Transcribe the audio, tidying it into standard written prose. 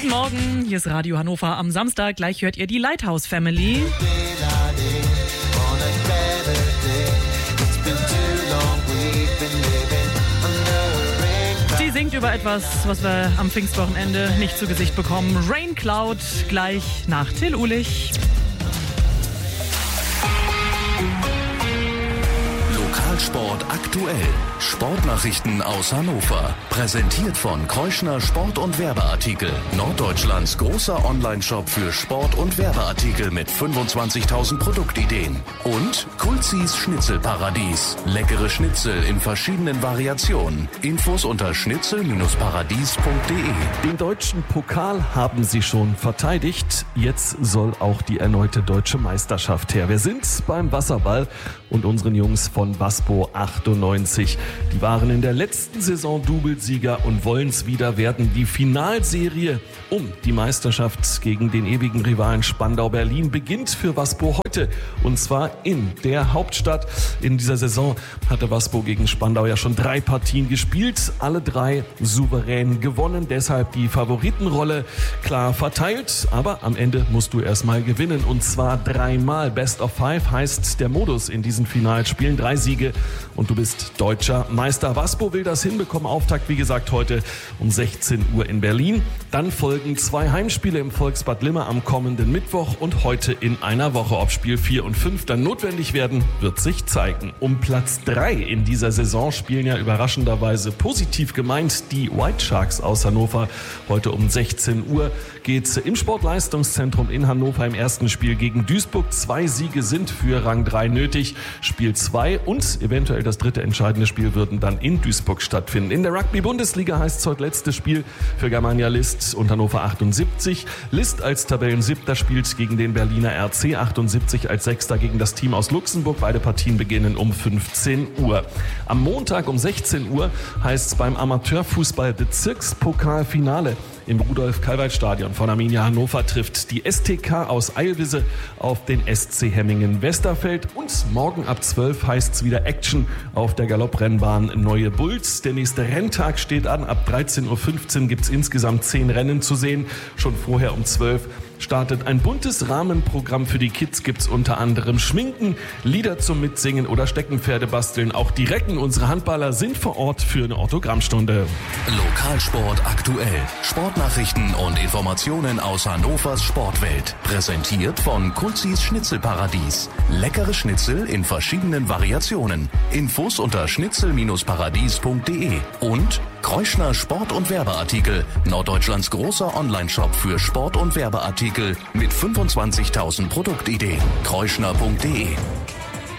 Guten Morgen, hier ist Radio Hannover am Samstag. Gleich hört ihr die Lighthouse Family. Sie singt über etwas, was wir am Pfingstwochenende nicht zu Gesicht bekommen. Rain Cloud, gleich nach Till Ulich. Lokalsport aktuell. Sportnachrichten aus Hannover. Präsentiert von Kreuschner Sport- und Werbeartikel. Norddeutschlands großer Onlineshop für Sport- und Werbeartikel mit 25.000 Produktideen. Und Kulzis Schnitzelparadies. Leckere Schnitzel in verschiedenen Variationen. Infos unter schnitzel-paradies.de. Den deutschen Pokal haben sie schon verteidigt. Jetzt soll auch die erneute deutsche Meisterschaft her. Wir sind beim Wasserball und unseren Jungs von Waspo 98. Die waren in der letzten Saison Doublesieger und wollen es wieder werden. Die Finalserie um die Meisterschaft gegen den ewigen Rivalen Spandau-Berlin beginnt für Waspo heute. Und zwar in der Hauptstadt. In dieser Saison hatte Waspo gegen Spandau ja schon 3 Partien gespielt. Alle 3 souverän gewonnen. Deshalb die Favoritenrolle klar verteilt. Aber am Ende musst du erstmal gewinnen. Und zwar 3-mal. Best of 5 heißt der Modus in diesen Finalspielen. 3 Siege und du bist deutscher Meister. Waspo will das hinbekommen. Auftakt, wie gesagt, heute um 16 Uhr in Berlin. Dann folgen 2 Heimspiele im Volksbad Limmer am kommenden Mittwoch und heute in einer Woche. Ob Spiel 4 und 5 dann notwendig werden, wird sich zeigen. Um Platz 3 in dieser Saison spielen ja überraschenderweise positiv gemeint die White Sharks aus Hannover. Heute um 16 Uhr geht's im Sportleistungszentrum in Hannover im ersten Spiel gegen Duisburg. 2 Siege sind für Rang 3 nötig. Spiel 2 und eventuell das dritte entscheidende Spiel würden dann in Duisburg stattfinden. In der Rugby-Bundesliga heißt es heute letztes Spiel für Germania List und Hannover 78. List als Tabellensiebter spielt gegen den Berliner RC, 78 als Sechster gegen das Team aus Luxemburg. Beide Partien beginnen um 15 Uhr. Am Montag um 16 Uhr heißt es beim Amateurfußball Bezirkspokalfinale. Im Rudolf-Kalweit-Stadion von Arminia Hannover trifft die STK aus Eilwisse auf den SC Hemmingen-Westerfeld. Und morgen ab 12 heißt es wieder Action auf der Galopprennbahn Neue Bulls. Der nächste Renntag steht an. Ab 13.15 Uhr gibt es insgesamt 10 Rennen zu sehen. Schon vorher um 12 startet ein buntes Rahmenprogramm für die Kids. Gibt's unter anderem Schminken, Lieder zum Mitsingen oder Steckenpferde basteln. Auch die Recken, unsere Handballer, sind vor Ort für eine Autogrammstunde. Lokalsport aktuell. Sportnachrichten und Informationen aus Hannovers Sportwelt. Präsentiert von Kulzis Schnitzelparadies. Leckere Schnitzel in verschiedenen Variationen. Infos unter schnitzel-paradies.de. Und Kreuschner Sport- und Werbeartikel. Norddeutschlands großer Onlineshop für Sport- und Werbeartikel mit 25.000 Produktideen. Kreuschner.de